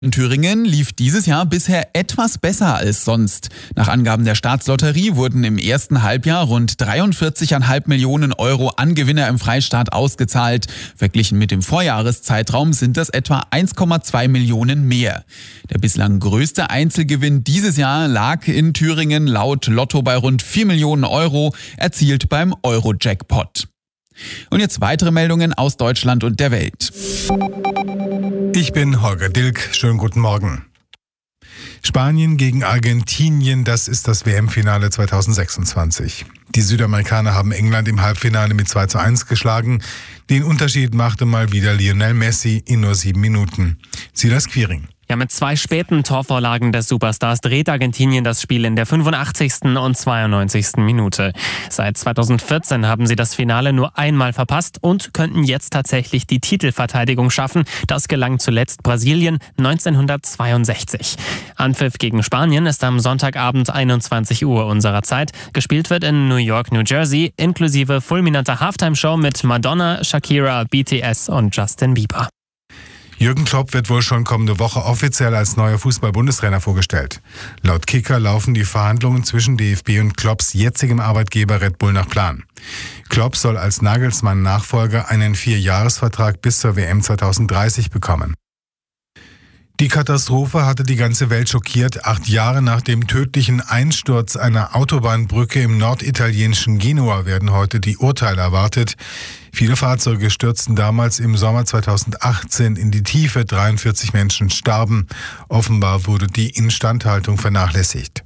In Thüringen lief dieses Jahr bisher etwas besser als sonst. Nach Angaben der Staatslotterie wurden im ersten Halbjahr rund 43,5 Millionen Euro an Gewinner im Freistaat ausgezahlt. Verglichen mit dem Vorjahreszeitraum sind das etwa 1,2 Millionen mehr. Der bislang größte Einzelgewinn dieses Jahr lag in Thüringen laut Lotto bei rund 4 Millionen Euro, erzielt beim Euro-Jackpot. Und jetzt weitere Meldungen aus Deutschland und der Welt. Ich bin Holger Dilk. Schönen guten Morgen. Spanien gegen Argentinien, das ist das WM-Finale 2026. Die Südamerikaner haben England im Halbfinale mit 2:1 geschlagen. Den Unterschied machte mal wieder Lionel Messi in nur 7 Minuten. Silas Quiring. Ja, mit 2 späten Torvorlagen des Superstars dreht Argentinien das Spiel in der 85. und 92. Minute. Seit 2014 haben sie das Finale nur einmal verpasst und könnten jetzt tatsächlich die Titelverteidigung schaffen. Das gelang zuletzt Brasilien 1962. Anpfiff gegen Spanien ist am Sonntagabend 21 Uhr unserer Zeit. Gespielt wird in New York, New Jersey, inklusive fulminanter Halftime-Show mit Madonna, Shakira, BTS und Justin Bieber. Jürgen Klopp wird wohl schon kommende Woche offiziell als neuer Fußball-Bundestrainer vorgestellt. Laut Kicker laufen die Verhandlungen zwischen DFB und Klopps jetzigem Arbeitgeber Red Bull nach Plan. Klopp soll als Nagelsmann-Nachfolger einen 4-Jahres-Vertrag bis zur WM 2030 bekommen. Die Katastrophe hatte die ganze Welt schockiert. 8 Jahre nach dem tödlichen Einsturz einer Autobahnbrücke im norditalienischen Genua werden heute die Urteile erwartet. Viele Fahrzeuge stürzten damals im Sommer 2018 in die Tiefe. 43 Menschen starben. Offenbar wurde die Instandhaltung vernachlässigt.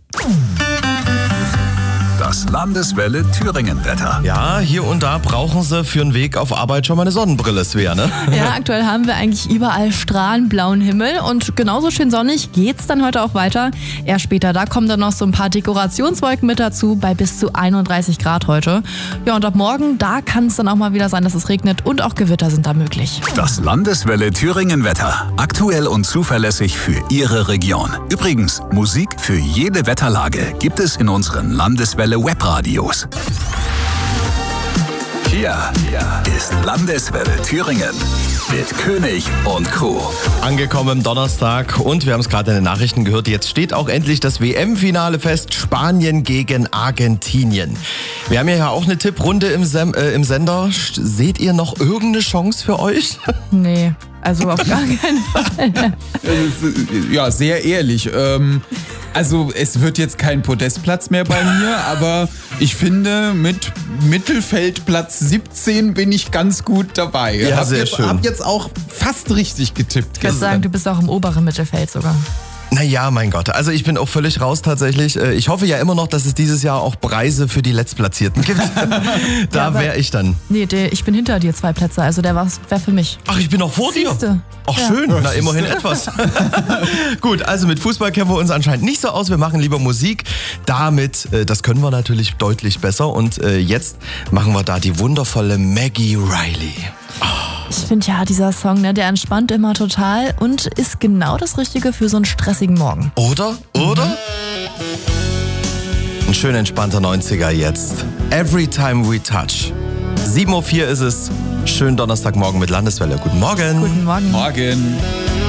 Das Landeswelle Thüringen-Wetter. Ja, hier und da brauchen sie für den Weg auf Arbeit schon mal eine Sonnenbrille, Svea, ne? Ja, aktuell haben wir eigentlich überall strahlend blauen Himmel und genauso schön sonnig geht's dann heute auch weiter. Erst später, da kommen dann noch so ein paar Dekorationswolken mit dazu, bei bis zu 31 Grad heute. Ja, und ab morgen, da kann es dann auch mal wieder sein, dass es regnet und auch Gewitter sind da möglich. Das Landeswelle Thüringen-Wetter. Aktuell und zuverlässig für Ihre Region. Übrigens, Musik für jede Wetterlage gibt es in unseren Landeswelle Webradios. Hier ist Landeswelle Thüringen mit König und Crew. Angekommen am Donnerstag und wir haben es gerade in den Nachrichten gehört, jetzt steht auch endlich das WM-Finale fest, Spanien gegen Argentinien. Wir haben ja auch eine Tipprunde im Sender. Seht ihr noch irgendeine Chance für euch? Nee, also auf gar keinen Fall. Ja, sehr ehrlich. Also es wird jetzt kein Podestplatz mehr bei mir, aber ich finde, mit Mittelfeldplatz 17 bin ich ganz gut dabei. Ja, sehr schön. Hab jetzt auch fast richtig getippt. Ich würde sagen, du bist auch im oberen Mittelfeld sogar. Naja, mein Gott. Also ich bin auch völlig raus tatsächlich. Ich hoffe ja immer noch, dass es dieses Jahr auch Preise für die Letztplatzierten gibt. Da wäre ich dann. Nee, ich bin hinter dir 2 Plätze, also der wäre für mich. Ach, ich bin noch vor dir. Ach, ja. Schön. Na, immerhin etwas. Gut, also mit Fußball kennen wir uns anscheinend nicht so aus. Wir machen lieber Musik. Damit, das können wir natürlich deutlich besser. Und jetzt machen wir da die wundervolle Maggie Riley. Oh. Ich finde ja, dieser Song, ne, der entspannt immer total und ist genau das Richtige für so einen stressigen Morgen. Oder? Ein schön entspannter 90er jetzt. Every Time We Touch. 7:04 Uhr ist es. Schönen Donnerstagmorgen mit Landeswelle. Guten Morgen. Guten Morgen. Morgen.